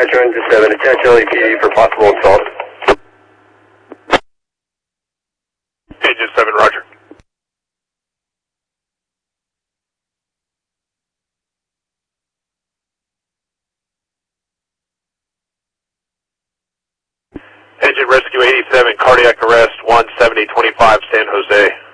Roger, engine 7, attach LAPD for possible assault. Engine 7, Roger. Engine Rescue 87, cardiac arrest 17025 San Jose.